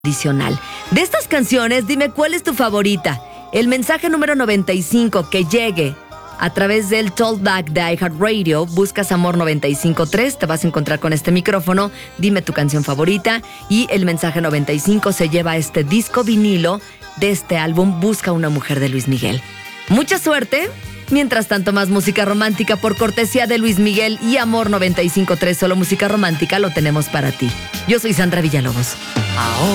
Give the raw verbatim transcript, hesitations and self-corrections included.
Adicional. De estas canciones, dime cuál es tu favorita. El mensaje número noventa y cinco que llegue a través del Talkback de iHeartRadio. Buscas Amor noventa y cinco punto tres, te vas a encontrar con este micrófono. Dime tu canción favorita. Y el mensaje noventa y cinco se lleva a este disco vinilo de este álbum Busca una mujer de Luis Miguel. Mucha suerte. Mientras tanto, más música romántica por cortesía de Luis Miguel y Amor noventa y cinco punto tres. Solo música romántica lo tenemos para ti. Yo soy Sandra Villalobos. Ahora